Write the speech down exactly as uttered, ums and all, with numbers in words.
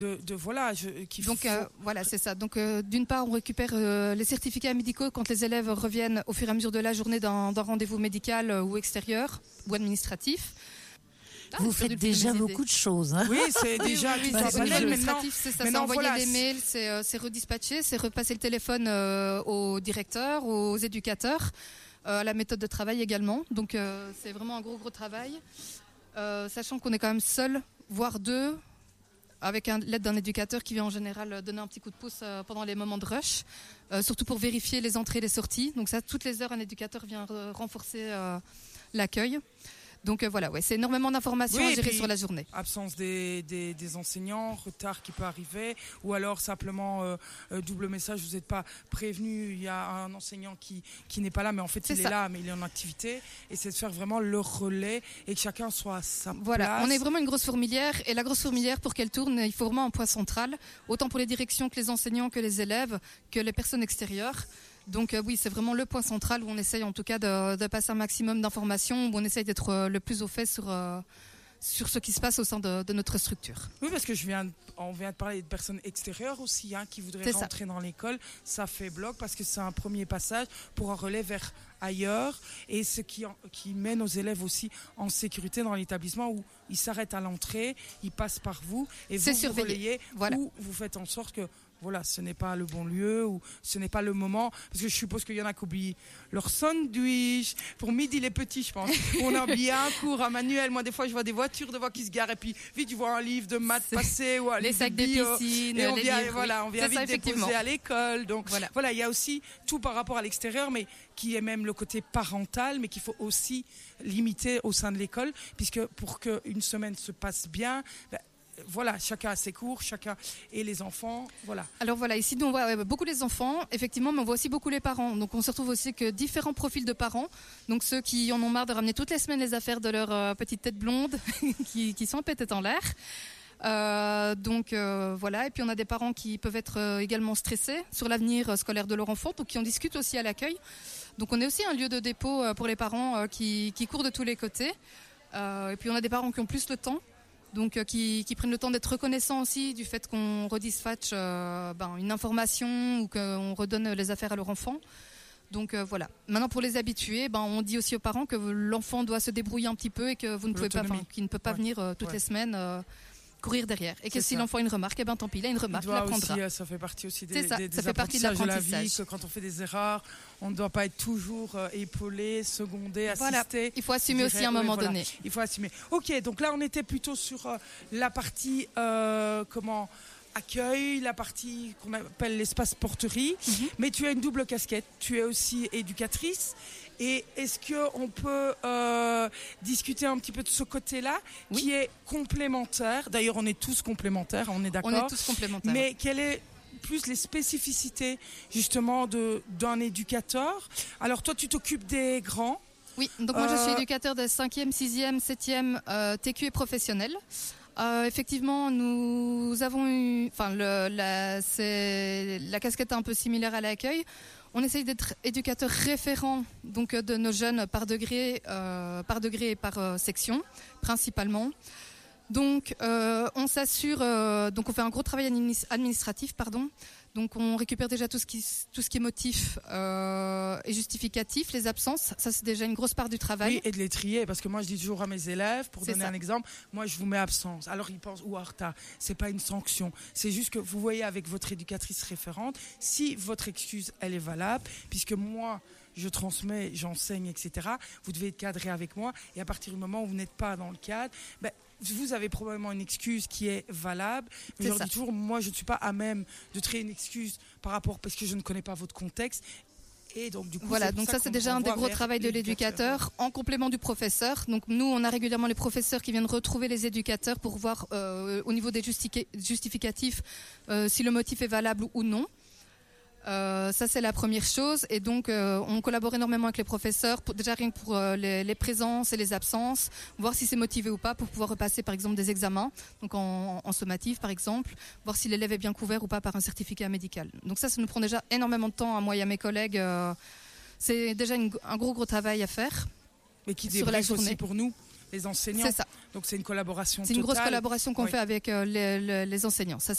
De, de voilà, je, qu'il Donc faut... euh, voilà, c'est ça. Donc euh, d'une part, on récupère euh, les certificats médicaux quand les élèves reviennent au fur et à mesure de la journée d'un, d'un rendez-vous médical euh, ou extérieur ou administratif. Ah, vous faites déjà beaucoup de choses. Hein. Oui, c'est déjà oui, oui, tout c'est, au niveau administratif, c'est ça. C'est envoyer voilà, les mails, c'est, euh, c'est redispatcher, c'est repasser le téléphone euh, aux directeurs, aux éducateurs, euh, à la méthode de travail également. Donc euh, c'est vraiment un gros gros travail, euh, sachant qu'on est quand même seul, voire deux, avec un, l'aide d'un éducateur qui vient en général donner un petit coup de pouce euh, pendant les moments de rush, euh, surtout pour vérifier les entrées et les sorties. Donc ça, toutes les heures, un éducateur vient re- renforcer euh, l'accueil. Donc euh, voilà, ouais, c'est énormément d'informations oui, à gérer sur la journée. Absence des, des, des enseignants, retard qui peut arriver, ou alors simplement euh, euh, double message, vous n'êtes pas prévenu, il y a un enseignant qui, qui n'est pas là, mais en fait c'est il ça. est là, mais il est en activité, et c'est de faire vraiment le relais et que chacun soit à sa voilà, place. On est vraiment une grosse fourmilière, et la grosse fourmilière, pour qu'elle tourne, il faut vraiment un point central, autant pour les directions que les enseignants, que les élèves, que les personnes extérieures. Donc euh, oui, c'est vraiment le point central où on essaye en tout cas de, de passer un maximum d'informations, où on essaye d'être euh, le plus au fait sur, euh, sur ce qui se passe au sein de, de notre structure. Oui, parce que je viens, on vient de parler de personnes extérieures aussi, hein, qui voudraient c'est rentrer ça. dans l'école. Ça fait bloc parce que c'est un premier passage pour un relais vers ailleurs, et ce qui, qui met nos élèves aussi en sécurité dans l'établissement, où ils s'arrêtent à l'entrée, ils passent par vous, et vous, vous relayez, voilà. ou vous faites en sorte que voilà, ce n'est pas le bon lieu ou ce n'est pas le moment. Parce que je suppose qu'il y en a qui oublient leur sandwich. Pour midi, les petits, je pense. On a oublié un cours à manuel. Moi, des fois, je vois des voitures devant qui se garent. Et puis, vite, tu vois un livre de maths passer ou un les livre sacs de bio. de piscine, et on les vient, livres. voilà, on vient vite ça, déposer à l'école. Donc, voilà. voilà, il y a aussi tout par rapport à l'extérieur, mais qui est même le côté parental, mais qu'il faut aussi limiter au sein de l'école. Puisque pour qu'une semaine se passe bien, ben, voilà, chacun a ses cours, chacun et les enfants, voilà. Alors voilà, ici nous on voit ouais, beaucoup les enfants, effectivement, mais on voit aussi beaucoup les parents. Donc on se retrouve aussi que différents profils de parents. Donc ceux qui en ont marre de ramener toutes les semaines les affaires de leur euh, petite tête blonde, qui, qui sont un peu tête en l'air. Euh, donc euh, voilà, et puis on a des parents qui peuvent être euh, également stressés sur l'avenir scolaire de leur enfant, donc qui en discutent aussi à l'accueil. Donc on est aussi un lieu de dépôt euh, pour les parents euh, qui, qui courent de tous les côtés. Euh, et puis on a des parents qui ont plus le temps. Donc euh, qui, qui prennent le temps d'être reconnaissants aussi du fait qu'on redispatche euh, ben, une information ou qu'on redonne les affaires à leur enfant. Donc euh, voilà. Maintenant pour les habitués, ben, on dit aussi aux parents que l'enfant doit se débrouiller un petit peu et que vous ne pouvez pas, qu'il ne peut pas ouais. venir euh, toutes ouais. les semaines euh, courir derrière. Et que c'est si ça. L'enfant a une remarque, eh ben tant pis, il a une remarque, il la prendra. Aussi, ça fait partie aussi des, ça, des, des ça fait partie de l'apprentissage. De la vie, que quand on fait des erreurs, on ne doit pas être toujours euh, épaulé, secondé, assisté. Voilà. Il faut assumer aussi à un moment oui, donné. Voilà. Il faut assumer. Ok, donc là on était plutôt sur euh, la partie euh, comment accueil, la partie qu'on appelle l'espace porterie. Mm-hmm. Mais tu as une double casquette. Tu es aussi éducatrice. Et est-ce qu'on peut euh, discuter un petit peu de ce côté-là, oui. qui est complémentaire. D'ailleurs, on est tous complémentaires, on est d'accord. On est tous complémentaires. Mais quelle est plus les spécificités, justement, de, d'un éducateur? Alors, toi, tu t'occupes des grands. Oui, donc moi, euh... je suis éducateur des cinquième, sixième, septième euh, T Q et professionnels. Euh, effectivement, nous avons eu, enfin, le, la, c'est, la casquette est un peu similaire à l'accueil. On essaye d'être éducateur référent donc de nos jeunes par degré, euh, par degré et par euh, section principalement. Donc euh, on s'assure, euh, donc on fait un gros travail administratif, pardon. Donc on récupère déjà tout ce qui, tout ce qui est motif euh, et justificatif, les absences. Ça c'est déjà une grosse part du travail. Oui, et de les trier, parce que moi je dis toujours à mes élèves, pour c'est donner ça. Un exemple, moi je vous mets absence. Alors ils pensent ou en retard. C'est pas une sanction. C'est juste que vous voyez avec votre éducatrice référente si votre excuse elle est valable, puisque moi je transmets, j'enseigne, et cetera. Vous devez être cadré avec moi, et à partir du moment où vous n'êtes pas dans le cadre, ben vous avez probablement une excuse qui est valable. Mais je leur dis toujours, moi, je ne suis pas à même de créer une excuse par rapport, parce que je ne connais pas votre contexte. Et donc, du coup, voilà, donc ça, c'est déjà un des gros travaux de l'éducateur, en complément du professeur. Donc, nous, on a régulièrement les professeurs qui viennent retrouver les éducateurs pour voir, euh, au niveau des justifi- justificatifs, euh, si le motif est valable ou non. Euh, ça c'est la première chose, et donc euh, on collabore énormément avec les professeurs pour, déjà rien que pour euh, les, les présences et les absences, voir si c'est motivé ou pas pour pouvoir repasser par exemple des examens, donc en, en sommatif par exemple, voir si l'élève est bien couvert ou pas par un certificat médical. Donc ça, ça nous prend déjà énormément de temps à moi et à mes collègues. Euh, c'est déjà une, un gros gros travail à faire. Mais qui débrief aussi pour nous, les enseignants. C'est ça. Donc c'est une collaboration C'est totale. une grosse collaboration qu'on oui. fait avec euh, les, les, les enseignants. Ça